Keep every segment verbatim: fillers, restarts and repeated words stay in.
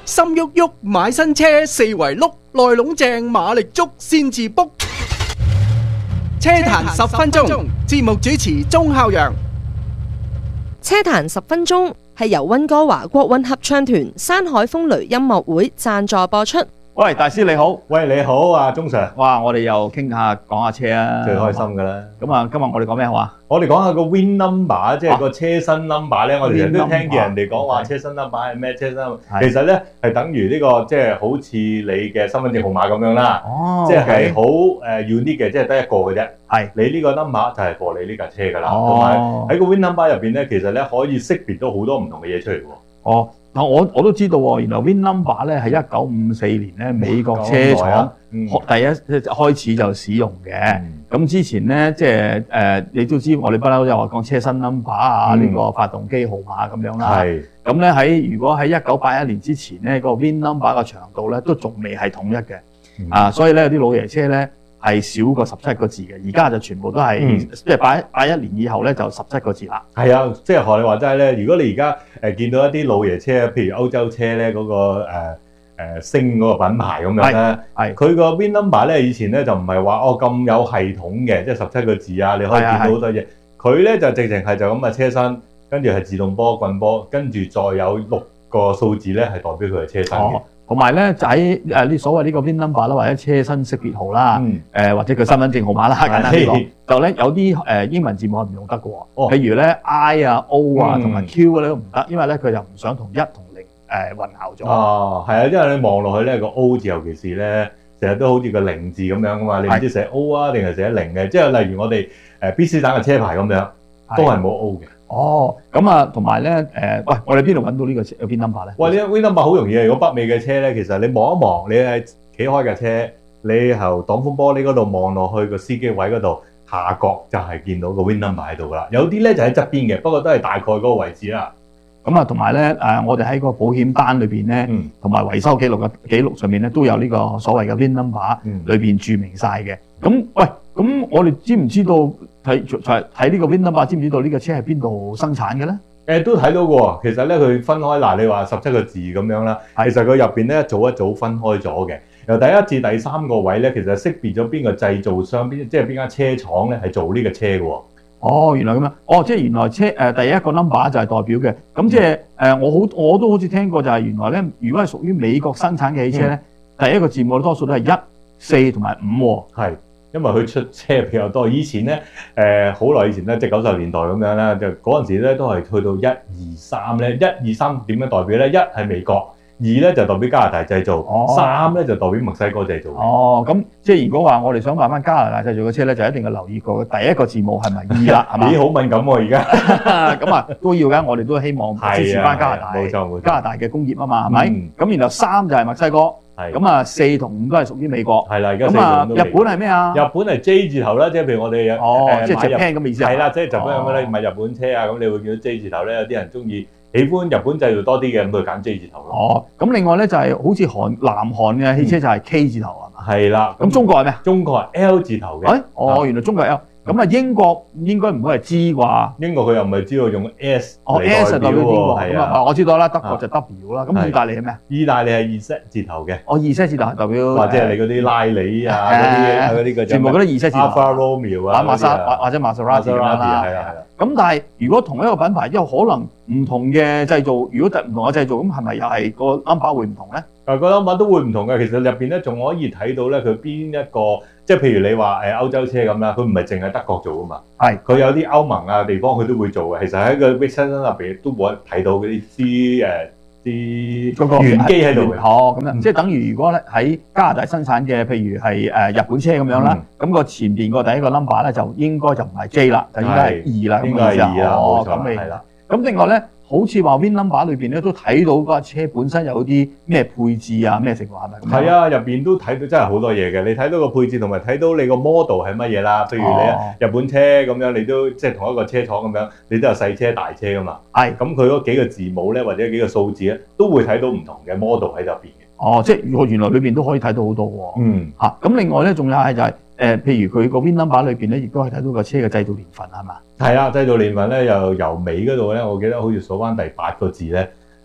心喐喐買新車，四圍碌，內籠正馬力足先至 book。車壇十分鐘，節目主持鐘孝陽。 車壇十分鐘係由溫哥華國韻合唱團山海風雷音樂會贊助播出。 喂，大師你好。 喂，你好啊，鐘 Sir。 哇，我哋又傾下講下車啊， 最開心噶啦。 咁啊，今日我哋講咩好啊？ 我哋講下個 Win Number， 即係個車身 number 咧。我哋成日都聽見人哋講話 Win number， 車身 number 係咩？車身 number 係其實咧係等於呢個即係好似你嘅身份證號碼咁樣啦。 哦， 即係好誒 unique 嘅，即係得一個嘅啫。 係你呢個 number 就係 for 你呢架車噶啦。 哦同埋喺個 Win Number 入邊咧，其實咧可以識別到好多唔同嘅嘢出嚟喎。 哦，我我都知道喎，原來 Win Number 咧係一九五四年咧美國車廠嗯第一開始就使用嘅。咁、 嗯、 之前咧即係誒，你都知我哋不嬲有話講車身 number 啊，呢、 嗯、 個發動機號碼咁樣啦。 係。 咁咧喺如果喺一九八一年之前咧，個 Win Number 嘅長度咧都仲未係統一嘅。 嗯、 啊，所以咧有啲老爺車咧係少過十七個字嘅，而家就全部都係、嗯、即係八八一年以後咧就十七個字啦。 係啊，即係學你話齋咧，如果你而家誒見到一啲老爺車，譬如歐洲車咧嗰、嗰個誒誒星嗰個品牌咁樣咧，係佢個 Win Number 咧以前咧就唔係話哦咁有系統嘅，即係十七個字啊，你可以見到好多嘢。佢咧就直情係就咁嘅車身，跟住係自動波棍波，跟住再有六個數字咧係代表佢嘅車身嘅。 同埋咧就喺誒呢所謂呢個 Win Number 啦，或者車身識別號啦，誒、嗯呃、或者佢身份證號碼啦，簡單啲講，就咧有啲誒、呃、英文字母係唔用得嘅喎。哦，譬如咧 I 啊 O 啊同埋 Q 咧都唔得，因為咧佢就唔想同一同零誒混淆咗。 哦，係啊，因為你望落去咧個 O 字，尤其是咧成日都好似個零字咁樣噶嘛，你唔知寫 O 啊定係寫零嘅，即係例如我哋誒 B C 省嘅車牌咁樣，都係冇 O 嘅。 哦，咁啊，同埋咧，誒、呃，喂，我哋邊度揾到呢個車有 Win Number 咧？ 喂，呢個 Win Number 好容易啊！如果北美嘅車咧，其實你望一望，你係企開架車，你由擋風玻璃嗰度望落去個司機位嗰度，下角就係見到個 Win Number 喺度噶啦。有啲咧就喺側邊嘅，不過都係大概嗰個位置啦。 咁啊，同埋咧，誒，我哋喺個保險單裏邊咧，同埋維修記錄嘅記錄上面咧，都有呢個所謂嘅 Win Number，裏邊註明晒嘅。咁，喂，咁我哋知唔知道？睇睇呢個 Win Number，知唔知道呢個車係邊度生產嘅咧？ 誒都睇到嘅，其實咧佢分開嗱，你話十七個字咁樣啦，其實佢入邊咧一組一組分開咗嘅。由第一至第三個位咧，其實識別咗邊個製造商，邊即係邊間車廠咧係做呢個車嘅。哦， 原來咁樣。哦，即係原來車誒、呃、第一個 number 就係代表嘅。咁即係誒、呃、我好我都好似聽過就係原來咧，如果係屬於美國生產嘅汽車咧、嗯，第一個字母多數都係一、四同埋五。 係。因為佢出車比較多，以前咧誒好耐以前咧，即係九十年代咁樣啦，就嗰陣時咧都係去到一二三咧，一二三點樣代表咧？一係美國，二咧就代表加拿大製造，三咧、哦、就代表墨西哥製造。 哦，咁即係如果話我哋想買翻加拿大製造嘅車咧，就一定要留意過第一個字母係咪二啦，係嘛？ 咦，好敏感喎而家。 咁啊都要嘅，我哋都希望支持翻加拿大，冇錯冇錯，加拿大嘅工業啊嘛，係咪？咁、嗯、然後三就係墨西哥。咁啊，四同五都係屬於美國。係啦，而家四同五都。咁啊，日本係咩啊？ 日本係 J 字頭啦，即係譬如我哋哦， 誒即係 Japan 咁嘅意思。 係啦，即係日本咁樣咧，買日本車啊，咁你會見到 J 字頭咧，有啲人中意喜歡日本製造多啲嘅，咁佢揀 J 字頭咯。哦， 咁另外咧就係好似韓南韓嘅汽車就係 K 字頭係嘛？係啦。咁中國係咩？ 中國係 L 字頭嘅。誒， 哦，原來中國係 L。咁啊，英國應該唔會係 G 啩？ 英國佢又唔係知道用 S 嚟代表喎。係啊，我知道啦，德國就 W 啦。咁意大利係咩啊？ 意大利係 Z 字頭嘅。 哦，Z 字頭係代表。或者係你嗰啲拉里啊，嗰啲嗰啲嘅。 全部嗰啲 Z 字頭。 Alfa Romeo 啊， 馬莎或或者瑪莎拉蒂咁樣啦。係啊。咁但係如果同一個品牌，因為可能唔同嘅製造，如果唔同嘅製造，咁係咪又係個 number 會唔同咧？ 啊，個 number 都會唔同嘅。其實入邊咧仲可以睇到咧，佢邊一個，即係譬如你話誒歐洲車咁啦，佢唔係淨係德國做啊嘛。係，佢有啲歐盟啊地方佢都會做嘅。其實喺個 Win Number 入邊都冇得睇到嗰啲啲誒啲嗰個原機喺度嘅。 哦，咁樣、嗯、即係等於如果咧喺加拿大生產嘅，譬如係誒日本車咁樣啦，咁、嗯、個前邊個第一個 number 咧就應該就唔係 J 啦，就應該係二啦。應該係二啦，冇錯，係啦。咁另外咧。好似話 Win Number 裏邊咧都睇到嗰架車本身有啲咩配置啊咩情況係咪咁？ 係啊，入邊都睇到真係好多嘢嘅。你睇到個配置同埋睇到你個 model 係乜嘢啦？譬如你日本車咁樣，你都即係同一個車廠咁樣，你都有細車大車噶嘛？係。咁佢嗰幾個字母咧，或者幾個數字咧，都會睇到唔同嘅 model 喺入邊嘅。哦，即係我原來裏邊都可以睇到好多喎。嗯。嚇、啊，咁另外咧仲有係就係、是。誒、呃，譬如佢個 Win Number 裏邊咧，亦都係睇到個車嘅製造年份係嘛？係啊，製造年份咧，又由尾嗰度咧，我記得好似數翻第八個字咧，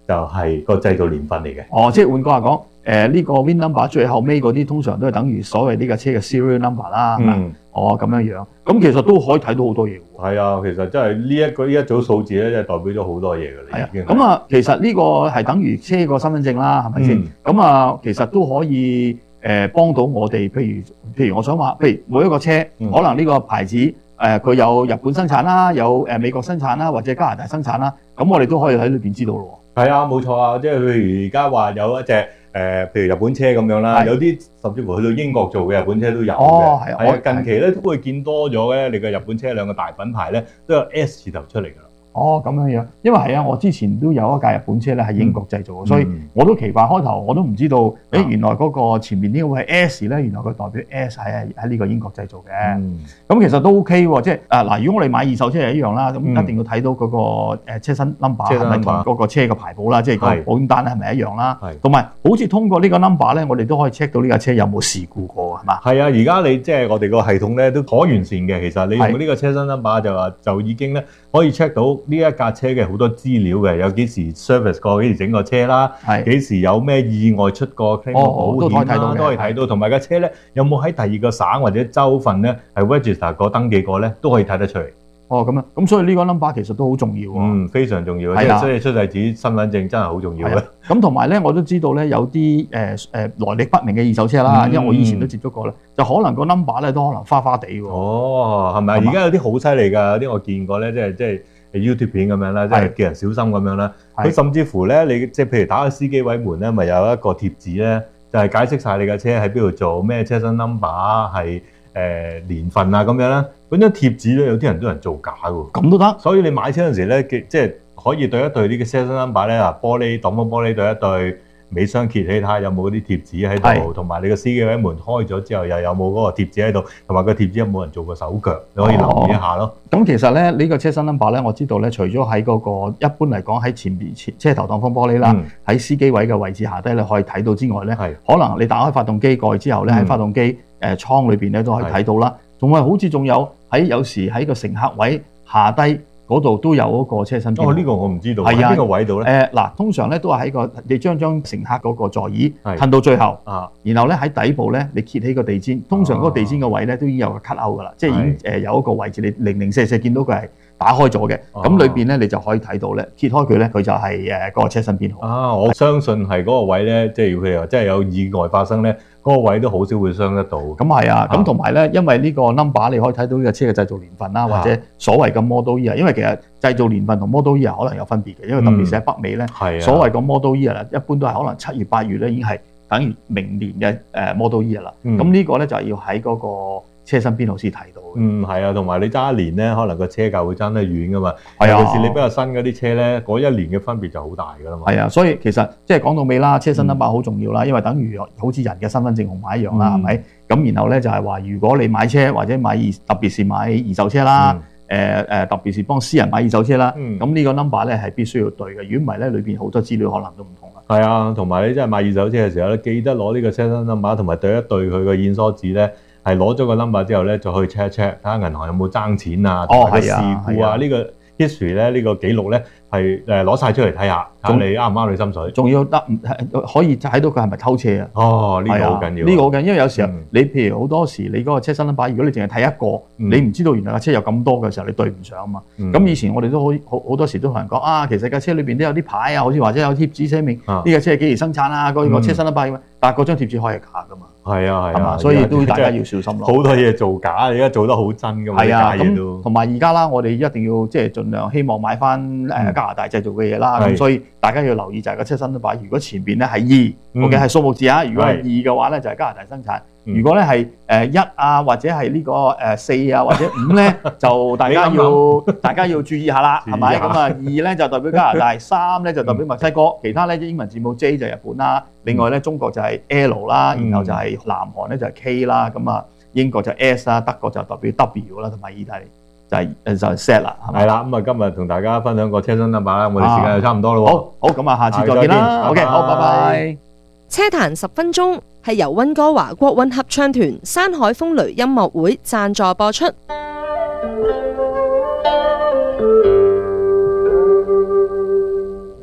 就係個製造年份嚟嘅。 哦，即係換句話講，誒呢個 V I N number 最後尾嗰啲通常都係等於所謂呢架車嘅 serial number 啦，係嘛？ 嗯， 哦咁樣樣，咁其實都可以睇到好多嘢喎。 係啊，其實真係呢一個呢一組數字咧，真係代表咗好多嘢㗎啦。 係啊已經， 咁啊，其實呢個係等於車個身份證啦，係咪先？ 嗯咁啊，其實都可以誒幫到我哋，譬如譬如我想話，譬如每一個車， 嗯可能呢個牌子誒佢有日本生產啦，有誒美國生產啦，或者加拿大生產啦，咁我哋都可以喺裏邊知道咯。 係啊，冇錯啊，即係譬如而家話有一隻誒、呃，譬如日本車咁樣啦， 係有啲甚至乎去到英國做嘅日本車都有嘅。 哦係啊係啊， 我近期咧都會見多咗嘅，你嘅日本車兩個大品牌咧都有 S 字頭出嚟㗎啦。 哦，咁樣樣，因為係啊，我之前都有一架日本車咧係英國製造嘅， 嗯所以我都奇怪開頭我都唔知道，誒、 啊原來嗰個前面呢個係 S 咧，原來佢代表 S 係喺呢個英國製造嘅。 嗯， 咁其實都 OK 喎，即係啊嗱，如果我哋買二手車係一樣啦，咁嗯一定要睇到嗰個誒車身 number 車身係咪同 number 嗰個車嘅牌簿啦，即係個係保險單係咪一樣啦係？ 同埋好似通過呢個 number 咧，我哋都可以 check 到呢架車有冇事故過係嘛？ 係啊，而家你即係我哋個系統咧都可完善嘅。其實你係用呢個車身 number 就話就已經咧可以 check 到呢一架車嘅好多資料嘅，有幾時 service 過，幾時整個車啦， 係幾時有咩意外出過 claim 哦保險啦， 都可以睇到嘅都可以睇到。同埋架車咧有冇喺第二個省或者州份咧係 register 過登記過咧，都可以睇得出嚟。 哦咁樣，咁所以呢個 number 其實都好重要喎。 嗯，非常重要嘅， 係啊即係所以出世紙、身份證真係好重要嘅係啊。咁同埋咧，我都知道咧有啲誒誒來歷不明嘅二手車啦， 嗯因為我以前都接觸過啦，就可能個 number 咧都可能花花地喎。 哦，係咪？ 係嘛而家有啲好犀利㗎，有啲我見過咧，即係即係 YouTube 片咁樣啦，即係係叫人小心咁樣啦。 係佢甚至乎咧，你即係譬如打開司機位門咧，咪有一個貼紙咧，就係解釋晒你架車喺邊度做，咩車身 number 係誒年份啊咁樣啦。嗰張貼紙咧，有啲人都人造假㗎。 咁都得。 所以你買車嗰陣時咧，嘅即係可以對一對呢個車身 number 咧，嗱玻璃擋風玻璃對一對，尾箱揭起睇下有冇嗰啲貼紙喺度， 係同埋你個司機位門開咗之後又有冇嗰個貼紙喺度，同埋個貼紙有冇人做過手腳，你可以留意一下咯。 咁其實咧，呢、呢個車身 number 咧，我知道咧，除咗喺嗰個一般嚟講喺前邊前車頭擋風玻璃啦， 嗯喺、司機位嘅位置下低咧可以睇到之外咧， 係可能你打開發動機蓋之後咧，喺、 嗯發動機誒、呃、倉裏邊咧都可以睇到啦。仲係好似仲有喺有時喺個乘客位下低嗰度都有嗰個車身編號。 哦，呢、個我唔知道， 係啊喺邊個位度咧？ 誒嗱、通常咧都係喺個你將張乘客嗰個座椅係褪到最後， 啊， 然後咧喺底部咧你揭起個地氈，通常嗰個地氈嘅位咧都已經有個 cut out 噶啦，即係已經誒有一個位置你零零舍舍見到佢係打開咗嘅， 哦咁裏邊咧你就可以睇到咧，揭開佢咧佢就係誒嗰個車身編號。 啊，我相信係嗰個位咧，即係譬如話真係有意外發生咧，嗰、個位都好少會傷得到。 咁係啊，咁同埋咧，因為呢個 number 你可以睇到呢個車嘅製造年份啦，或者所謂嘅 model year，因為其實製造年份同 model year 可能有分別嘅，因為特別是喺北美咧， 係啊， 所謂嘅 model year 啦，一般都係可能七月八月咧已經係等於明年嘅誒 model year 啦。 嗯咁呢個咧就係要喺嗰個車身編號先睇到嘅。 嗯，係啊，同埋你揸一年咧，可能個車價會爭得遠噶嘛。 係啊尤其是你比較新嗰啲車咧，嗰一年嘅分別就好大噶啦嘛。 係啊，所以其實即係講到尾啦，車身 number 好重要啦，因為等於好似人嘅身份證號碼一樣啦，係嗯咪？咁然後咧就係話，如果你買車或者買二，特別是買二手車啦，誒誒，特別是幫私人買二手車啦， 嗯咁呢個 number 咧係必須要對嘅，如果唔係咧，裏邊好多資料可能都唔同啦。 係啊，同埋你真係買二手車嘅時候咧，記得攞呢個車身 number 同埋對一對佢個驗疏紙咧，係攞咗個 number 之後咧，就可以 check 一 check 睇下銀行有冇爭錢啊，同埋個事係啊故係啊啊，呢個 history 咧，呢個記錄咧係誒攞晒出嚟睇下，睇下你啱唔啱你心水。 仲要得可以睇到佢係咪偷車啊？ 哦，呢、個係啊好緊要。 呢個好緊要，因為有時候嗯你譬如好多時你嗰個車身 number，如果你淨係睇一個， 嗯你唔知道原來架車有咁多嘅時候，你對唔上啊嘛。 嗯咁以前我哋都好好好多時都同人講啊，其實架車裏邊都有啲牌啊，好似或者有貼紙寫明啊呢架車係幾時生產啊，嗰個嗯車身 number 咁樣，但係嗰張貼紙可以係假噶嘛， 係啊係啊， 係嘛？所以都大家真係要小心咯。 好多嘢做假，而家做得好真噶嘛， 係啊， 啲假嘢都咁同埋而家啦，我哋一定要即係盡量希望買翻誒嗯加拿大製造嘅嘢啦。 係咁所以大家要留意就係個車身 number，如果前邊咧係嗯二，OK 係數目字啊。如果係係二嘅話咧，就係加拿大生產； 嗯如果咧係誒一啊，或者係呢個誒四啊，或者五咧，就大家你要大家要注意下啦， 注意下係咪？咁啊，二咧就代表加拿大，三咧就代表墨西哥，其他咧英文字母 J 就係日本啦。另外咧中國就係 L 啦， 嗯然後就係南韓咧就係 K 啦，咁啊英國就 S 啦，德國就代表 W 啦，同埋意大利就係誒就係 Z 啦，係咪係？啦。咁啊，今日同大家分享個車身 number 啦，我哋時間就差唔多咯喎。 好好咁啊，下次再見下次再啦。 見 OK，好， 拜拜拜拜。 車壇十分鐘係由溫哥華國韻合唱團山海風雷音樂會贊助播出。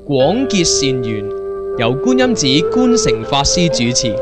廣結善緣，由觀音寺觀誠法師主持。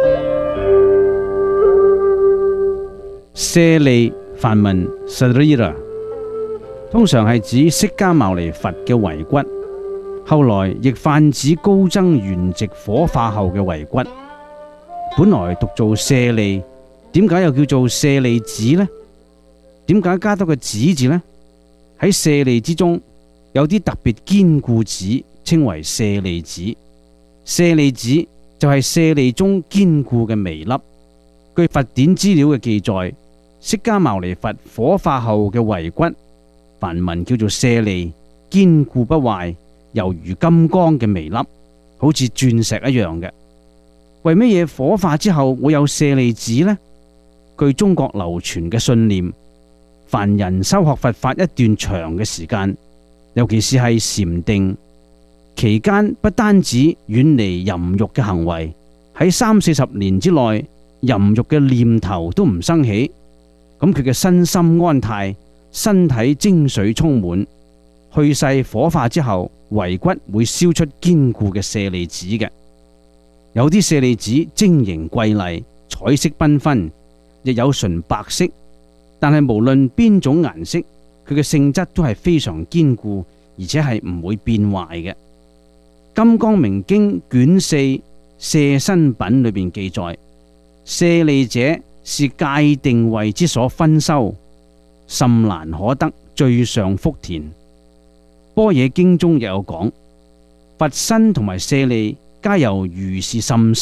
舍利梵文 Sarira 通常係指釋迦牟尼佛嘅遺骨，後來亦泛指高僧圓寂火化後嘅遺骨。本來讀做舍利，點解又叫做舍利子呢？點解加多個子字呢？喺舍利之中有啲特別堅固子，稱為舍利子。舍利子就係舍利中堅固嘅微粒。據佛典資料嘅記載，釋迦牟尼佛火化後嘅遺骨，梵文叫做舍利，堅固不壞，猶如金剛嘅微粒，好似鑽石一樣嘅。為乜嘢火化之後會有舍利子呢？據中國流傳嘅信念，凡人修學佛法一段長嘅時間，尤其是係禪定期間，不單止遠離淫欲嘅行為，喺三四十年之內，淫欲嘅念頭都唔生起，咁佢嘅身心安泰，身體精髓充滿。去世火化之後，遺骨會燒出堅固嘅舍利子嘅。有啲舍利子晶瑩瑰麗，彩色繽紛，亦有純白色。但係無論邊種顏色，佢嘅性質都係非常堅固，而且係唔會變壞嘅。《金剛明經》卷四舍身品裏邊記載，舍利者是界定位之所分修，甚難可得最上福田。般若經中亦有講，佛身同埋舍利皆由如是甚